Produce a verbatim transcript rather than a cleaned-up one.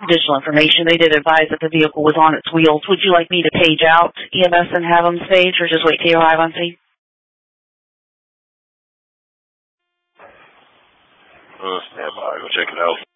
additional information. They did advise that the vehicle was on its wheels. Would you like me to page out E M S and have them stage, or just wait till you arrive on scene? Uh, stand by. Go check it out.